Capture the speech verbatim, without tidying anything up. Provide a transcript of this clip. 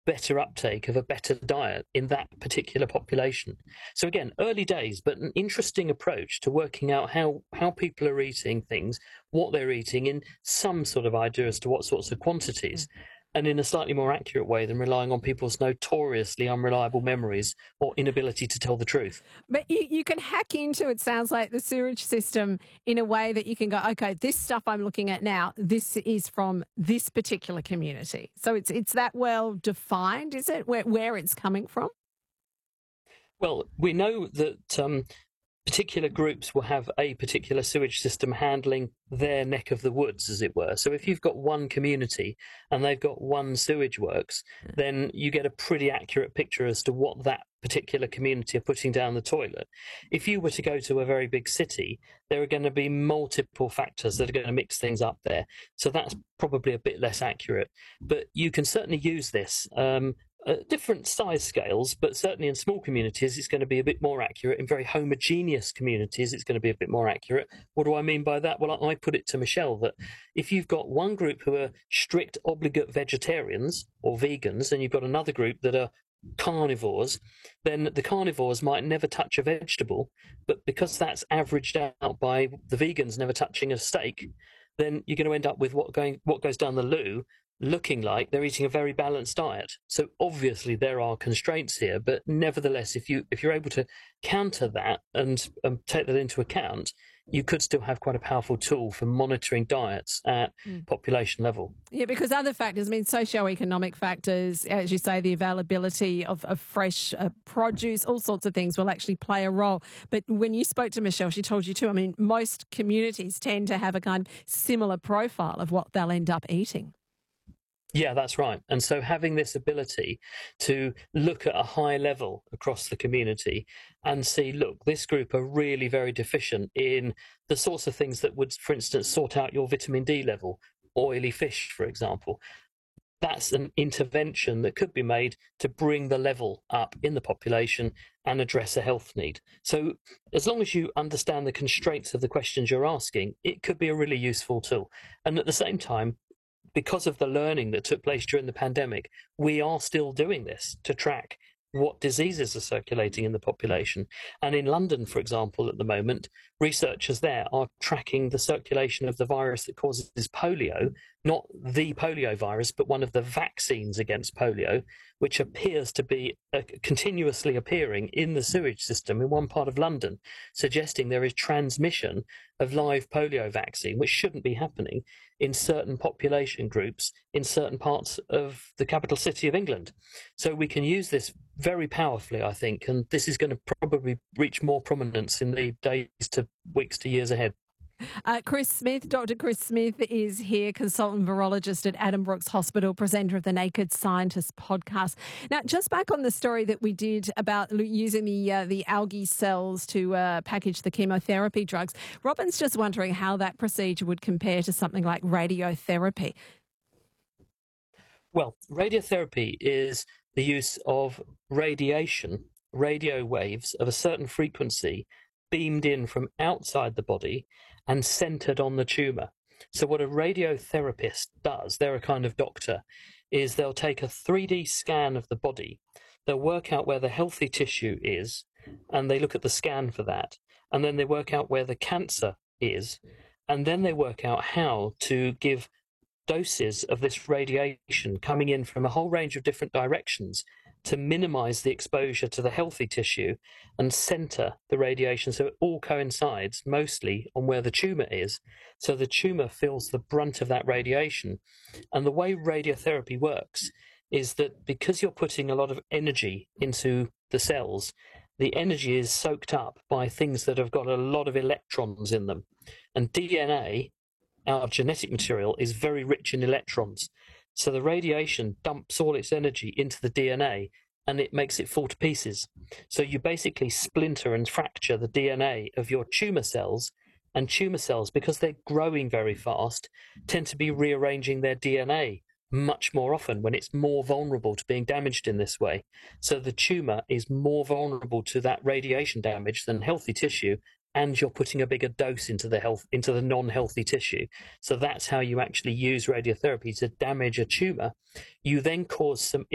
better uptake of a better diet in that particular population. So again, early days, but an interesting approach to working out how, how people are eating things, what they're eating, in some sort of idea as to what sorts of quantities, and in a slightly more accurate way than relying on people's notoriously unreliable memories or inability to tell the truth. But you, you can hack into, it sounds like, the sewage system in a way that you can go, okay, this stuff I'm looking at now, this is from this particular community. So it's it's that well defined, is it, where, where it's coming from? Well, we know that um, particular groups will have a particular sewage system handling their neck of the woods, as it were. So if you've got one community and they've got one sewage works, then you get a pretty accurate picture as to what that particular community are putting down the toilet. If you were to go to a very big city, there are going to be multiple factors that are going to mix things up there. So that's probably a bit less accurate. But you can certainly use this. Um, At different size scales, but certainly in small communities, it's going to be a bit more accurate. In very homogeneous communities, it's going to be a bit more accurate. What do I mean by that? Well, I put it to Michelle that if you've got one group who are strict, obligate vegetarians or vegans, and you've got another group that are carnivores, then the carnivores might never touch a vegetable, but because that's averaged out by the vegans never touching a steak, then you're going to end up with what going what goes down the loo looking like they're eating a very balanced diet. So obviously there are constraints here, but nevertheless, if you if you're able to counter that and um, take that into account, you could still have quite a powerful tool for monitoring diets at mm. population level. Yeah, because other factors, I mean, socioeconomic factors, as you say, the availability of, of fresh uh, produce, all sorts of things will actually play a role. But when you spoke to Michelle, she told you too, I mean, most communities tend to have a kind of similar profile of what they'll end up eating. Yeah, that's right. And so having this ability to look at a high level across the community and see, look, this group are really very deficient in the sorts of things that would, for instance, sort out your vitamin D level, oily fish, for example. That's an intervention that could be made to bring the level up in the population and address a health need. So as long as you understand the constraints of the questions you're asking, it could be a really useful tool. And at the same time, because of the learning that took place during the pandemic, we are still doing this to track what diseases are circulating in the population. And in London, for example, at the moment, researchers there are tracking the circulation of the virus that causes polio, not the polio virus, but one of the vaccines against polio, which appears to be uh, continuously appearing in the sewage system in one part of London, suggesting there is transmission of live polio vaccine, which shouldn't be happening in certain population groups in certain parts of the capital city of England. So we can use this very powerfully, I think, and this is going to probably reach more prominence in the days to weeks to years ahead. Uh, Chris Smith, Doctor Chris Smith is here, consultant virologist at Addenbrooke's Hospital, presenter of the Naked Scientist podcast. Now, just back on the story that we did about using the uh, the algae cells to uh, package the chemotherapy drugs, Robin's just wondering how that procedure would compare to something like radiotherapy. Well, radiotherapy is the use of radiation, radio waves of a certain frequency beamed in from outside the body and centered on the tumor. So what a radiotherapist does, they're a kind of doctor, is they'll take a three D scan of the body, they'll work out where the healthy tissue is, and they look at the scan for that, and then they work out where the cancer is, and then they work out how to give doses of this radiation coming in from a whole range of different directions to minimize the exposure to the healthy tissue and center the radiation so it all coincides mostly on where the tumor is. So the tumor feels the brunt of that radiation. And the way radiotherapy works is that because you're putting a lot of energy into the cells, the energy is soaked up by things that have got a lot of electrons in them. And D N A, our genetic material, is very rich in electrons. So the radiation dumps all its energy into the D N A and it makes it fall to pieces. So you basically splinter and fracture the D N A of your tumor cells, and tumor cells, because they're growing very fast, tend to be rearranging their D N A much more often when it's more vulnerable to being damaged in this way. So the tumor is more vulnerable to that radiation damage than healthy tissue, and you're putting a bigger dose into the health into the non-healthy tissue. So that's how you actually use radiotherapy to damage a tumor. You then cause some